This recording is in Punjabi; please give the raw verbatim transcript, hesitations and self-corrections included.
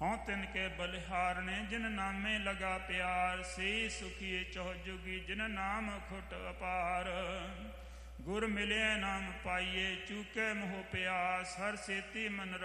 ਹਉ ਤਿਨ ਕੇ ਬਲਿਹਾਰਨੇ ਜਿਨ ਨਾਮੇ ਲਗਾ ਪਿਆਰ। ਸੇ ਸੁਖੀਏ ਚਹੁ ਜੁਗੀ ਜਿਨ ਨਾਮ ਖੁਟ ਅਪਾਰ। ਗੁਰ ਮਿਲਿਆ ਨਾਮ ਪਾਈਏ ਚੂਕੇ ਮੋਹ ਪਿਆਸ। ਹਰ ਸੇਤੀ ਮਨ